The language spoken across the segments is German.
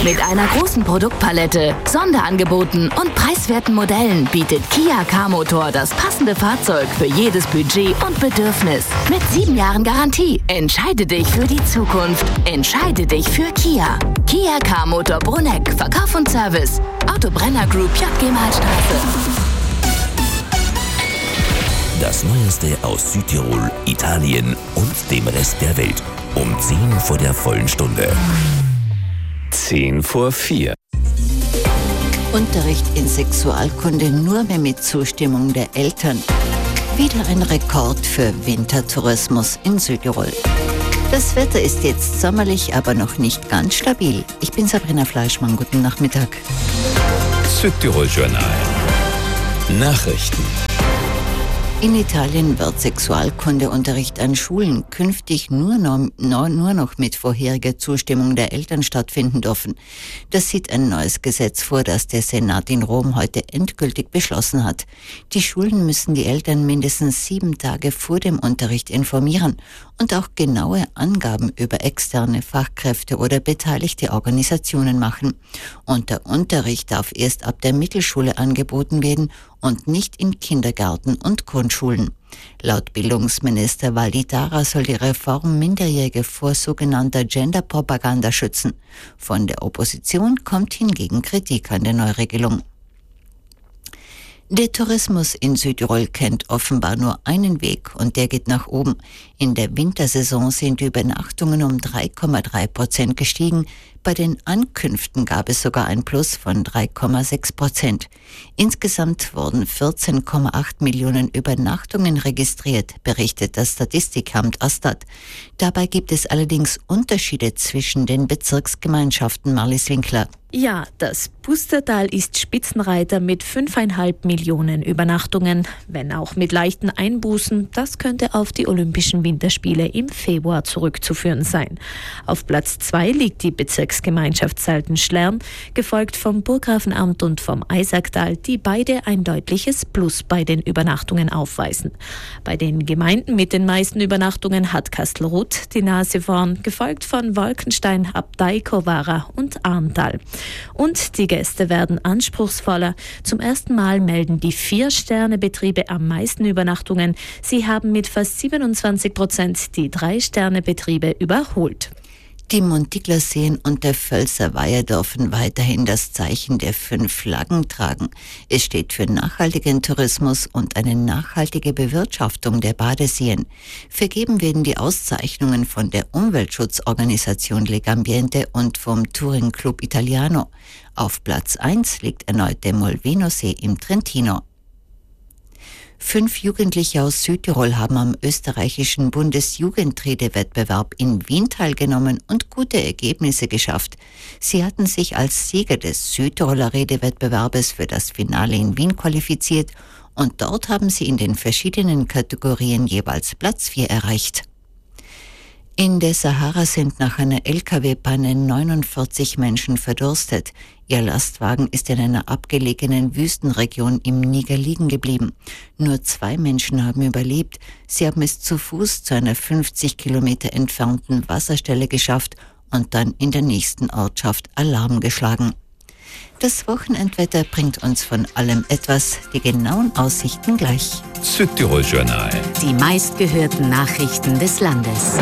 Mit einer großen Produktpalette, Sonderangeboten und preiswerten Modellen bietet Kia K-Motor das passende Fahrzeug für jedes Budget und Bedürfnis. Mit 7 Jahren Garantie. Entscheide dich für die Zukunft. Entscheide dich für Kia. Kia K-Motor Bruneck. Verkauf und Service. Autobrenner Group JG Malstraße. Das Neueste aus Südtirol, Italien und dem Rest der Welt. Um 10 vor der vollen Stunde. 4:10. Unterricht in Sexualkunde nur mehr mit Zustimmung der Eltern. Wieder ein Rekord für Wintertourismus in Südtirol. Das Wetter ist jetzt sommerlich, aber noch nicht ganz stabil. Ich bin Sabrina Fleischmann, guten Nachmittag. Südtirol Journal. Nachrichten. In Italien wird Sexualkundeunterricht an Schulen künftig nur noch mit vorheriger Zustimmung der Eltern stattfinden dürfen. Das sieht ein neues Gesetz vor, das der Senat in Rom heute endgültig beschlossen hat. Die Schulen müssen die Eltern mindestens 7 Tage vor dem Unterricht informieren und auch genaue Angaben über externe Fachkräfte oder beteiligte Organisationen machen. Und der Unterricht darf erst ab der Mittelschule angeboten werden und nicht in Kindergärten und Grundschulen. Laut Bildungsminister Valditara soll die Reform Minderjährige vor sogenannter Genderpropaganda schützen. Von der Opposition kommt hingegen Kritik an der Neuregelung. Der Tourismus in Südtirol kennt offenbar nur einen Weg und der geht nach oben. In der Wintersaison sind die Übernachtungen um 3,3% gestiegen. Bei den Ankünften gab es sogar ein Plus von 3,6%. Insgesamt wurden 14,8 Millionen Übernachtungen registriert, berichtet das Statistikamt Astat. Dabei gibt es allerdings Unterschiede zwischen den Bezirksgemeinschaften. Marlies Winkler. Ja, das Pustertal ist Spitzenreiter mit 5,5 Millionen Übernachtungen, wenn auch mit leichten Einbußen. Das könnte auf die Olympischen Winterspiele im Februar zurückzuführen sein. Auf Platz 2 liegt die Bezirksgemeinschaft Salten-Schlern, gefolgt vom Burggrafenamt und vom Eisacktal, die beide ein deutliches Plus bei den Übernachtungen aufweisen. Bei den Gemeinden mit den meisten Übernachtungen hat Kastelruth die Nase vorn, gefolgt von Wolkenstein, Abtei, Kovara und Arntal. Und die Gäste werden anspruchsvoller. Zum ersten Mal melden die 4-Sterne-Betriebe am meisten Übernachtungen. Sie haben mit fast 27% die 3-Sterne-Betriebe überholt. Die Montiglerseen und der Völser Weiher dürfen weiterhin das Zeichen der 5 Flaggen tragen. Es steht für nachhaltigen Tourismus und eine nachhaltige Bewirtschaftung der Badeseen. Vergeben werden die Auszeichnungen von der Umweltschutzorganisation Legambiente und vom Touring Club Italiano. Auf Platz 1 liegt erneut der Molveno-See im Trentino. 5 Jugendliche aus Südtirol haben am österreichischen Bundesjugendredewettbewerb in Wien teilgenommen und gute Ergebnisse geschafft. Sie hatten sich als Sieger des Südtiroler Redewettbewerbes für das Finale in Wien qualifiziert und dort haben sie in den verschiedenen Kategorien jeweils Platz 4 erreicht. In der Sahara sind nach einer Lkw-Panne 49 Menschen verdurstet. Ihr Lastwagen ist in einer abgelegenen Wüstenregion im Niger liegen geblieben. Nur 2 Menschen haben überlebt. Sie haben es zu Fuß zu einer 50 Kilometer entfernten Wasserstelle geschafft und dann in der nächsten Ortschaft Alarm geschlagen. Das Wochenendwetter bringt uns von allem etwas. Die genauen Aussichten gleich. Südtirol Journal. Die meistgehörten Nachrichten des Landes.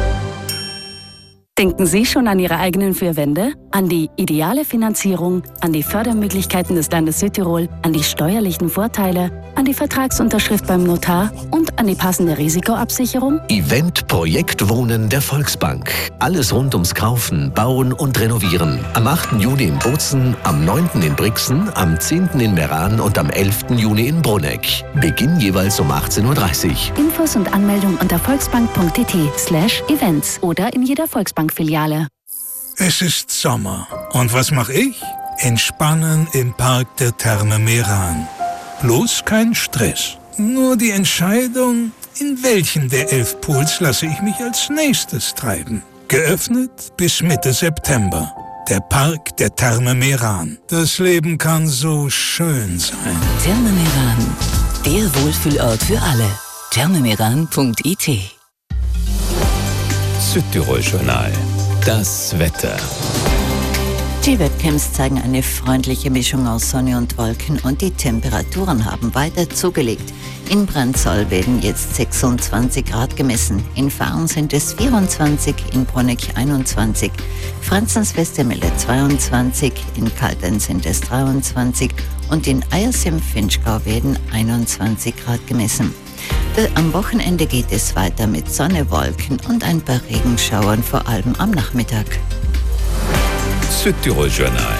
Denken Sie schon an Ihre eigenen 4 Wände? An die ideale Finanzierung, an die Fördermöglichkeiten des Landes Südtirol, an die steuerlichen Vorteile, an die Vertragsunterschrift beim Notar und an die passende Risikoabsicherung? Event Projekt Wohnen der Volksbank. Alles rund ums Kaufen, Bauen und Renovieren. Am 8. Juni in Bozen, am 9. in Brixen, am 10. in Meran und am 11. Juni in Bruneck. Beginn jeweils um 18:30 Uhr. Infos und Anmeldung unter volksbank.it/events oder in jeder Volksbank-Filiale. Es ist Sommer. Und was mache ich? Entspannen im Park der Therme Meran. Bloß kein Stress. Nur die Entscheidung, in welchen der 11 Pools lasse ich mich als nächstes treiben. Geöffnet bis Mitte September. Der Park der Therme Meran. Das Leben kann so schön sein. Therme Meran, der Wohlfühlort für alle. thermemeran.it. Südtirol Journal. Das Wetter. Skiwebcams zeigen eine freundliche Mischung aus Sonne und Wolken und die Temperaturen haben weiter zugelegt. In Brandsol werden jetzt 26 Grad gemessen, in Fahren sind es 24, in Bruneck 21, Franzenswestemelde 22, in Kaltern sind es 23 und in Eyers im Finchgau werden 21 Grad gemessen. Am Wochenende geht es weiter mit Sonne, Wolken und ein paar Regenschauern, vor allem am Nachmittag. Südtirol Journal.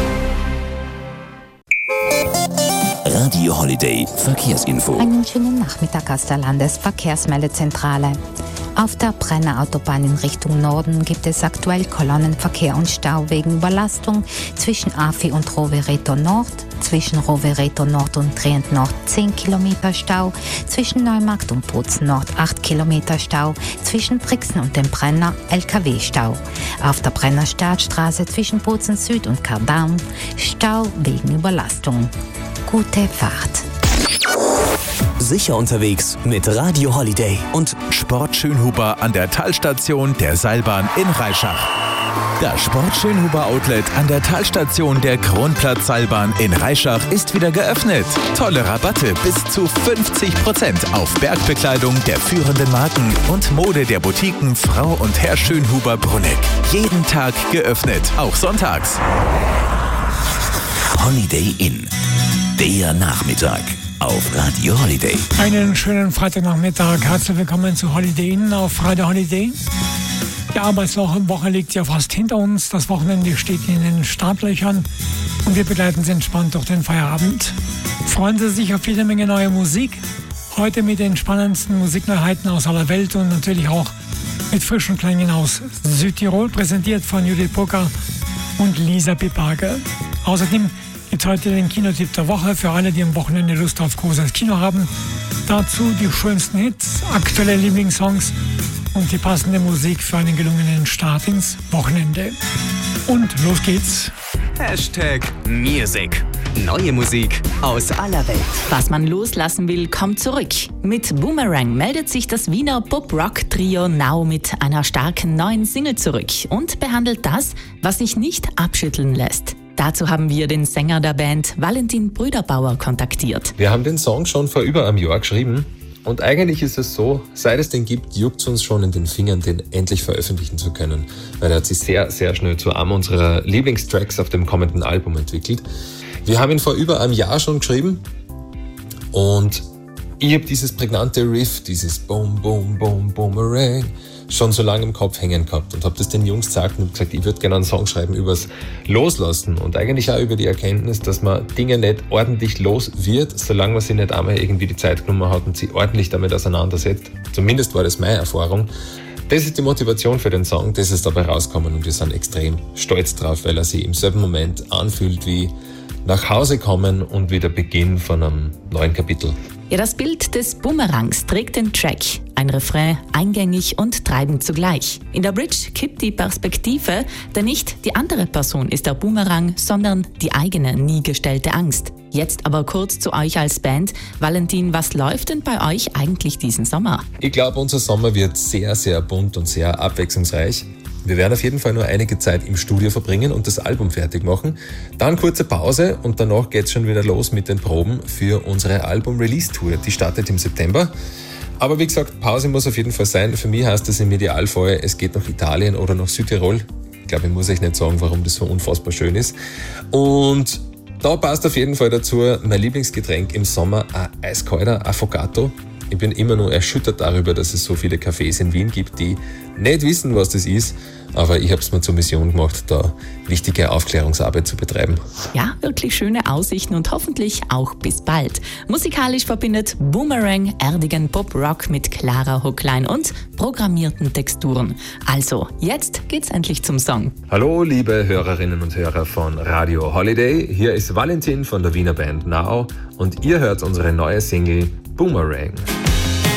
Radio Holiday Verkehrsinfo. Einen schönen Nachmittag aus der Landesverkehrsmeldezentrale. Auf der Brenner Autobahn in Richtung Norden gibt es aktuell Kolonnenverkehr und Stau wegen Überlastung zwischen Afi und Rovereto Nord, zwischen Rovereto Nord und Trient Nord 10 Kilometer Stau, zwischen Neumarkt und Bozen Nord 8 Kilometer Stau, zwischen Brixen und dem Brenner LKW-Stau. Auf der Brenner Startstraße zwischen Bozen Süd und Kardam Stau wegen Überlastung. Gute Fahrt. Sicher unterwegs mit Radio Holiday und Sport Schönhuber an der Talstation der Seilbahn in Reischach. Das Sport Schönhuber Outlet an der Talstation der Kronplatz-Seilbahn in Reischach ist wieder geöffnet. Tolle Rabatte bis zu 50% auf Bergbekleidung der führenden Marken und Mode der Boutiquen Frau und Herr Schönhuber Bruneck. Jeden Tag geöffnet, auch sonntags. Holiday Inn. Der Nachmittag auf Radio Holiday. Einen schönen Freitagnachmittag. Herzlich willkommen zu Holiday Inn auf Radio Holiday. Die Arbeitswoche liegt ja fast hinter uns. Das Wochenende steht in den Startlöchern und wir begleiten Sie entspannt durch den Feierabend. Freuen Sie sich auf jede Menge neue Musik. Heute mit den spannendsten Musikneuheiten aus aller Welt und natürlich auch mit frischen Klängen aus Südtirol, präsentiert von Judith Burger und Lisa Pippage. Außerdem gibt es heute den Kinotipp der Woche für alle, die am Wochenende Lust auf großes Kino haben. Dazu die schönsten Hits, aktuelle Lieblingssongs und die passende Musik für einen gelungenen Start ins Wochenende. Und los geht's. #Music. Neue Musik aus aller Welt. Was man loslassen will, kommt zurück. Mit Boomerang meldet sich das Wiener Pop-Rock-Trio Now mit einer starken neuen Single zurück und behandelt das, was sich nicht abschütteln lässt. Dazu haben wir den Sänger der Band, Valentin Brüderbauer, kontaktiert. Wir haben den Song schon vor über einem Jahr geschrieben und eigentlich ist es so, seit es den gibt, juckt es uns schon in den Fingern, den endlich veröffentlichen zu können, weil er hat sich sehr, sehr schnell zu einem unserer Lieblingstracks auf dem kommenden Album entwickelt. Wir haben ihn vor über einem Jahr schon geschrieben und ich habe dieses prägnante Riff, dieses Boom, Boom, Boom, Boomerang, schon so lange im Kopf hängen gehabt und habe das den Jungs gesagt und gesagt, ich würde gerne einen Song schreiben übers Loslassen und eigentlich auch über die Erkenntnis, dass man Dinge nicht ordentlich los wird, solange man sich nicht einmal irgendwie die Zeit genommen hat und sich ordentlich damit auseinandersetzt. Zumindest war das meine Erfahrung. Das ist die Motivation für den Song, das ist dabei rausgekommen und wir sind extrem stolz drauf, weil er sich im selben Moment anfühlt wie nach Hause kommen und wieder Beginn von einem neuen Kapitel. Ja, das Bild des Boomerangs trägt den Track. Ein Refrain, eingängig und treibend zugleich. In der Bridge kippt die Perspektive, denn nicht die andere Person ist der Boomerang, sondern die eigene, nie gestellte Angst. Jetzt aber kurz zu euch als Band. Valentin, was läuft denn bei euch eigentlich diesen Sommer? Ich glaube, unser Sommer wird sehr, sehr bunt und sehr abwechslungsreich. Wir werden auf jeden Fall nur einige Zeit im Studio verbringen und das Album fertig machen. Dann kurze Pause und danach geht's schon wieder los mit den Proben für unsere Album-Release-Tour. Die startet im September. Aber wie gesagt, Pause muss auf jeden Fall sein. Für mich heißt das im Idealfall, es geht nach Italien oder nach Südtirol. Ich glaube, ich muss euch nicht sagen, warum das so unfassbar schön ist. Und da passt auf jeden Fall dazu mein Lieblingsgetränk im Sommer, ein eiskalter Affogato. Ich bin immer nur erschüttert darüber, dass es so viele Cafés in Wien gibt, die nicht wissen, was das ist. Aber ich habe es mir zur Mission gemacht, da wichtige Aufklärungsarbeit zu betreiben. Ja, wirklich schöne Aussichten und hoffentlich auch bis bald. Musikalisch verbindet Boomerang erdigen Pop-Rock mit klarer Hookline und programmierten Texturen. Also, jetzt geht's endlich zum Song. Hallo, liebe Hörerinnen und Hörer von Radio Holiday. Hier ist Valentin von der Wiener Band Now und ihr hört unsere neue Single Boomerang.